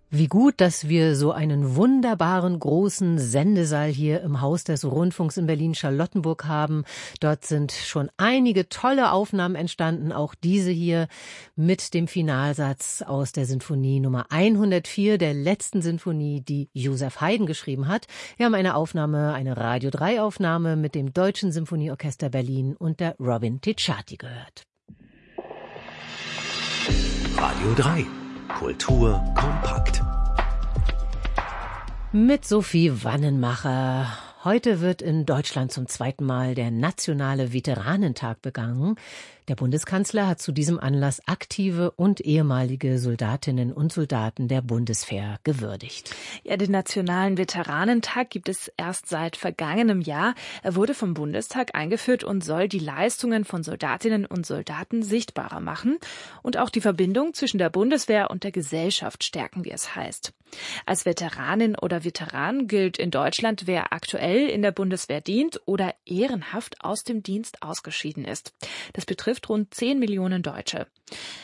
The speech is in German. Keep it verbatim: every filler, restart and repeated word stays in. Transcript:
Wie gut, dass wir so einen wunderbaren großen Sendesaal hier im Haus des Rundfunks in Berlin-Charlottenburg haben. Dort sind schon einige tolle Aufnahmen entstanden, auch diese hier mit dem Finalsatz aus der Sinfonie Nummer hundertvier, der letzten Sinfonie, die Joseph Haydn geschrieben hat. Wir haben eine Aufnahme, eine Radio drei Aufnahme mit dem Deutschen Symphonieorchester Berlin und der Robin Ticciati gehört. Radio drei. Kultur kompakt. Mit Sophie Wannenmacher. Heute wird in Deutschland zum zweiten Mal der Nationale Veteranentag begangen. Der Bundeskanzler hat zu diesem Anlass aktive und ehemalige Soldatinnen und Soldaten der Bundeswehr gewürdigt. Ja, den Nationalen Veteranentag gibt es erst seit vergangenem Jahr. Er wurde vom Bundestag eingeführt und soll die Leistungen von Soldatinnen und Soldaten sichtbarer machen und auch die Verbindung zwischen der Bundeswehr und der Gesellschaft stärken, wie es heißt. Als Veteranin oder Veteran gilt in Deutschland, wer aktuell in der Bundeswehr dient oder ehrenhaft aus dem Dienst ausgeschieden ist. Das betrifft rund zehn Millionen Deutsche.